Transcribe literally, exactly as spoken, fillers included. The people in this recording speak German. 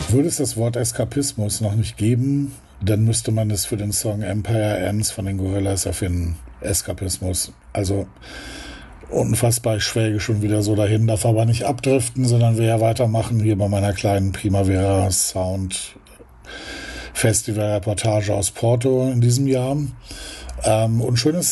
Würde es das Wort Eskapismus noch nicht geben, dann müsste man es für den Song Empire Ends von den Gorillaz erfinden. Eskapismus. Also unfassbar, ich schwelge schon wieder so dahin, darf aber nicht abdriften, sondern will ja weitermachen hier bei meiner kleinen Primavera Sound Festival Reportage aus Porto in diesem Jahr. Ähm, und schönes